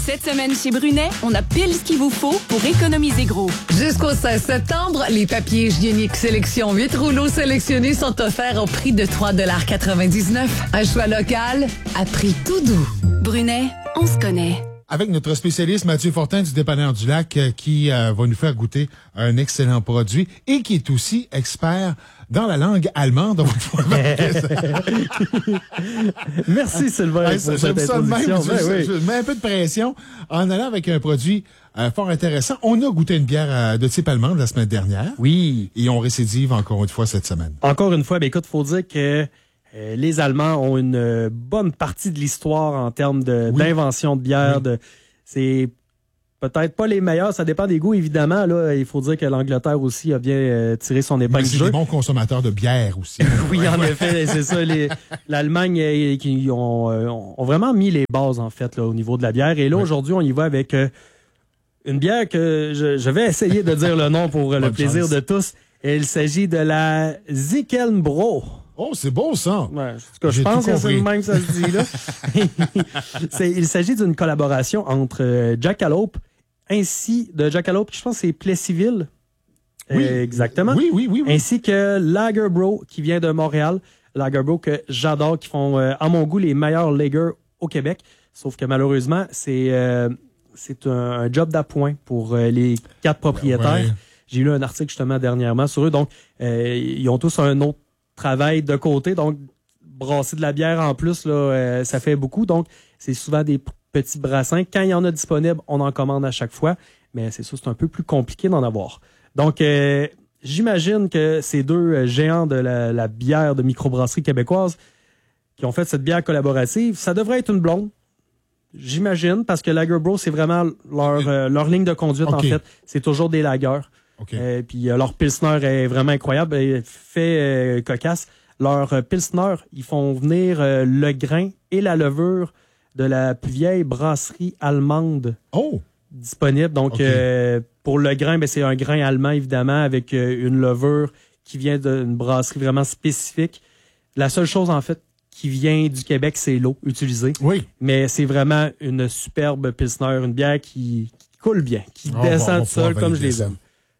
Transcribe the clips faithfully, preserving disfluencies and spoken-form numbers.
Cette semaine chez Brunet, on a pile ce qu'il vous faut pour économiser gros. Jusqu'au seize septembre, les papiers hygiéniques sélection huit rouleaux sélectionnés sont offerts au prix de trois dollars quatre-vingt-dix-neuf. Un choix local à prix tout doux. Brunet, on se connaît. Avec notre spécialiste Mathieu Fortin du Dépanneur du Lac euh, qui euh, va nous faire goûter un excellent produit et qui est aussi expert dans la langue allemande. Merci Sylvain Ouais, pour ça, cette j'aime ça de même. introduction. Je, Ben je- oui. je mets un peu de pression en allant avec un produit euh, fort intéressant. On a goûté une bière euh, de type allemande la semaine dernière. Oui. Et on récidive encore une fois cette semaine. Encore une fois, ben écoute, faut dire que euh, les Allemands ont une euh, bonne partie de l'histoire en termes de, Oui. d'invention de bière. Oui. De, c'est peut-être pas les meilleurs, ça dépend des goûts, évidemment. Là, il faut dire que l'Angleterre aussi a bien euh, tiré son Mais épingle du c'est jeu. des bons consommateurs de bière aussi. Oui, en effet, c'est ça. Les, L'Allemagne euh, qui ont, euh, ont vraiment mis les bases, en fait, là, au niveau de la bière. Et là, Oui. aujourd'hui, on y va avec euh, une bière que je, je vais essayer de dire le nom pour euh, le Bonne plaisir chance. de tous. Et il s'agit de la Zickenbro. Oh, c'est beau ça. Ouais, en tout cas, je J'ai pense tout que c'est compris. le même que ça se dit, là. C'est- il s'agit d'une collaboration entre euh, Jackalope ainsi de Jackalope, je pense que c'est Plessisville. Oui. Euh, exactement. Oui, oui, oui. oui. Ainsi que Lagerbro, qui vient de Montréal. Lagerbro que j'adore, qui font, euh, à mon goût, les meilleurs lagers au Québec. Sauf que malheureusement, c'est euh, c'est un, un job d'appoint pour euh, les quatre propriétaires. Ouais. J'ai lu un article justement dernièrement sur eux. Donc, euh, ils ont tous un autre travail de côté. Donc, brasser de la bière en plus, là, euh, ça fait beaucoup. Donc, c'est souvent des p- petits brassins. Quand il y en a disponible, on en commande à chaque fois. Mais c'est sûr, c'est un peu plus compliqué d'en avoir. Donc, euh, j'imagine que ces deux euh, géants de la, la bière de microbrasserie québécoise qui ont fait cette bière collaborative, ça devrait être une blonde. J'imagine, parce que Lagerbro, c'est vraiment leur, euh, leur ligne de conduite, Ok. en fait. C'est toujours des lagers. OK. Euh, puis euh, leur Pilsner est vraiment incroyable. Et fait euh, cocasse. Leur euh, Pilsner, ils font venir euh, le grain et la levure de la plus vieille brasserie allemande Oh! disponible. Donc, Ok. euh, pour le grain, ben, c'est un grain allemand, évidemment, avec euh, une levure qui vient d'une brasserie vraiment spécifique. La seule chose, en fait, qui vient du Québec, c'est l'eau utilisée. Oui. Mais c'est vraiment une superbe Pilsner, une bière qui, qui coule bien, qui On va- on descend va du sol pouvoir comme je valider les ça. aime.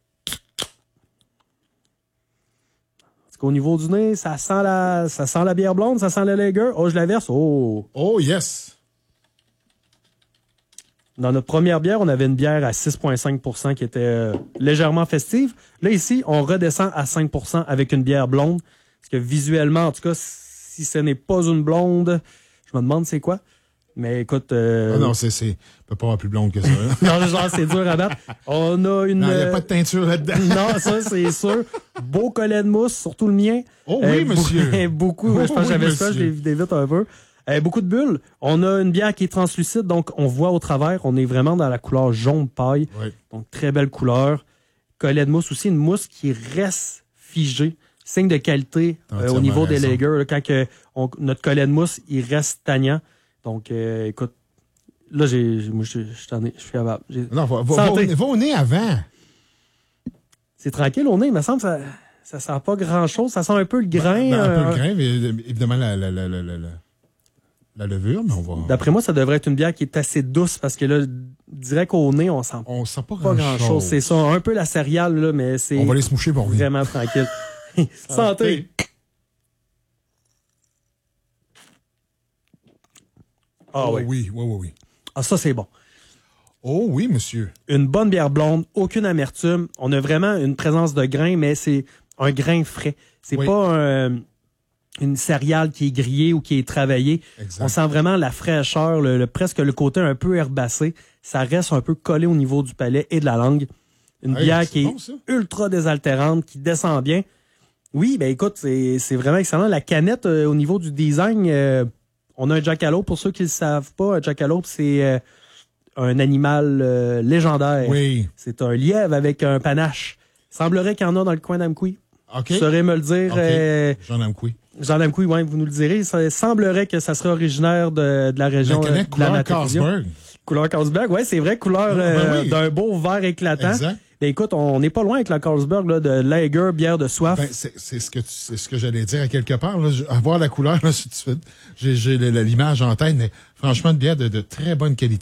Parce qu'au niveau du nez, ça sent la, ça sent la bière blonde, ça sent le lager. Oh, je la verse. Oh! Oh, yes. Dans notre première bière, on avait une bière à six virgule cinq pour cent qui était euh, légèrement festive. Là, ici, on redescend à cinq pour cent avec une bière blonde. Parce que visuellement, en tout cas, si ce n'est pas une blonde, je me demande c'est quoi. Mais écoute... Euh... Ah non, c'est, c'est, peut pas avoir plus blonde que ça. là. non, genre, c'est dur à battre. On a une... Non, il n'y a euh, pas de teinture là-dedans. non, ça, c'est sûr. Beau collet de mousse, surtout le mien. Oh oui, beau- monsieur. beaucoup. Oh je pense que oui, j'avais ça, je monsieur. l'ai vidé vite un peu. Euh, beaucoup de bulles. On a une bière qui est translucide, donc on voit au travers. On est vraiment dans la couleur jaune paille. Oui. Donc, très belle couleur. Collet de mousse aussi, une mousse qui reste figée. Signe de qualité T'as euh, au entièrement niveau des raison. lagers. là, quand que on- notre collet de mousse, il reste tagnant. Donc, euh, écoute, là, j'ai, moi, je je t'en ai- je suis capable. J'ai- Non, va, va, va, Santé. au- va au nez avant. C'est tranquille au nez, il me semble que ça, ça sent pas grand-chose. Ça sent un peu le grain. Ben, un peu euh, le grain, mais euh, évidemment la, la, la, la, la, la, la levure, mais on va. D'après moi, ça devrait être une bière qui est assez douce parce que là, direct au nez, on sent On sent pas pas grand-chose. grand-chose. C'est ça, un peu la céréale, là, mais c'est On va aller se moucher pour rien. vraiment tranquille. Santé! Ah Oh oui. oui, oui, oui, oui. Ah, ça, c'est bon. Oh oui, monsieur. Une bonne bière blonde, aucune amertume. On a vraiment une présence de grain, mais c'est un grain frais. C'est Oui. pas un- une céréale qui est grillée ou qui est travaillée. Exact. On sent vraiment la fraîcheur, le, le- presque le côté un peu herbacé. Ça reste un peu collé au niveau du palais et de la langue. Une Hey, bière c'est qui bon, est ça. ultra désaltérante, qui descend bien. Oui, ben écoute, c'est c'est vraiment excellent. La canette, euh, au niveau du design, euh, on a un jackalope. Pour ceux qui ne le savent pas, un jackalope, c'est euh, un animal euh, légendaire. Oui. C'est un lièvre avec un panache. Semblerait qu'il y en a dans le coin d'Amqui. OK. Vous saurez me le dire. OK. euh, Jean Amqui. Jean d'Amqui, ouais, vous nous le direz. Ça semblerait que ça serait originaire de, de la Je région la connais, euh, de la couleur Matapédia. Carlsberg. Couleur Carlsberg, ouais, c'est vrai, couleur Ben euh, oui. d'un beau vert éclatant. Exact. Ben écoute, on n'est pas loin avec la Carlsberg, là, de lager, bière de soif. Ben, c'est, c'est ce que tu- c'est ce que j'allais dire à quelque part. Là, Je- avoir la couleur, là, tout de suite, j'ai, j'ai le- le- l'image en tête, mais franchement, une bière de, de très bonne qualité.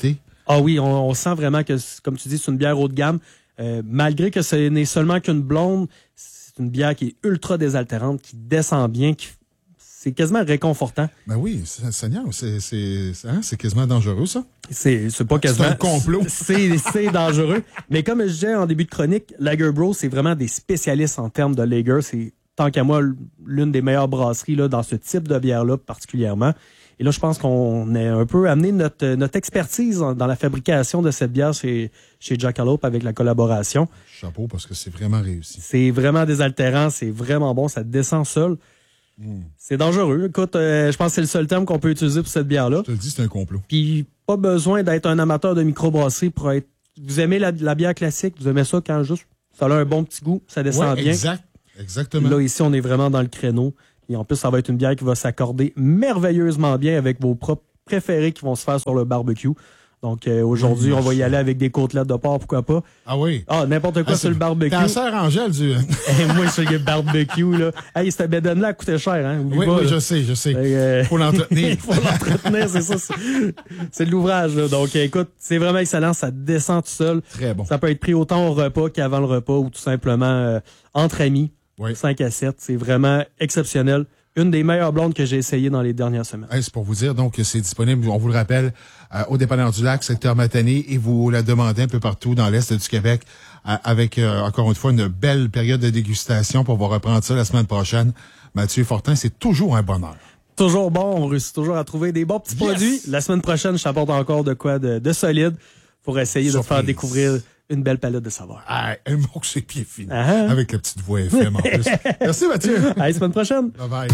Ah oui, on, on sent vraiment que, comme tu dis, c'est une bière haut de gamme. Euh, malgré que ce n'est seulement qu'une blonde, c'est une bière qui est ultra désaltérante, qui descend bien, qui c'est quasiment réconfortant. Ben oui, Seigneur, c'est, c'est, hein, c'est quasiment dangereux, ça. C'est, c'est pas quasiment. C'est un complot. C'est, c'est dangereux. Mais comme je disais en début de chronique, Lager Bros, c'est vraiment des spécialistes en termes de lager. C'est, tant qu'à moi, l'une des meilleures brasseries là, dans ce type de bière-là, particulièrement. Et là, je pense qu'on a un peu amené notre, notre expertise dans la fabrication de cette bière chez, chez Jackalope avec la collaboration. Chapeau, parce que c'est vraiment réussi. C'est vraiment désaltérant, c'est vraiment bon, ça descend seul. Mm. C'est dangereux. Écoute, euh, je pense que c'est le seul terme qu'on peut utiliser pour cette bière-là. Je te le dis, c'est un complot. Puis, pas besoin d'être un amateur de microbrasserie pour être... Vous aimez la, la bière classique, vous aimez ça quand juste ça a un bon petit goût, ça descend ouais, bien. Exact, exactement. Là, ici, on est vraiment dans le créneau. Et en plus, ça va être une bière qui va s'accorder merveilleusement bien avec vos propres préférés qui vont se faire sur le barbecue. Donc, euh, aujourd'hui, oui, on va y aller avec des côtelettes de porc, pourquoi pas. Ah oui? Ah, n'importe quoi ah, sur le barbecue. T'as sœur Angèle, du... hey, moi, sur le barbecue, là. Hey, cette bédaine-là, elle coûtait cher, hein? Oui, pas, oui, là. je sais, je sais. Euh... Faut l'entretenir. Faut l'entretenir, c'est ça. C'est, c'est de l'ouvrage, là. Donc, écoute, c'est vraiment excellent. Ça descend tout seul. Très bon. Ça peut être pris autant au repas qu'avant le repas ou tout simplement euh, entre amis. Oui. cinq à sept. C'est vraiment exceptionnel. Une des meilleures blondes que j'ai essayées dans les dernières semaines. Hey, c'est pour vous dire, donc, c'est disponible, on vous le rappelle, euh, au Dépanneur du Lac, secteur Matane, et vous la demandez un peu partout dans l'Est du Québec, euh, avec, euh, encore une fois, une belle période de dégustation pour vous reprendre ça la semaine prochaine. Mathieu Fortin, c'est toujours un bonheur. Toujours bon, on réussit toujours à trouver des bons petits yes. produits. La semaine prochaine, je t'apporte encore de quoi de, de solide pour essayer Surprise. de te faire découvrir une belle palette de saveurs. Ah, un mot que c'est pied fini. Uh-huh. Avec la petite voix F M en plus. Merci Mathieu. À la semaine prochaine. Bye bye.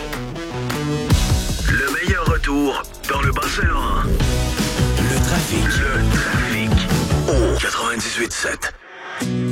Le meilleur retour dans le Bas-Saint-Laurent. Le trafic. Le trafic. Au quatre-vingt-dix-huit sept.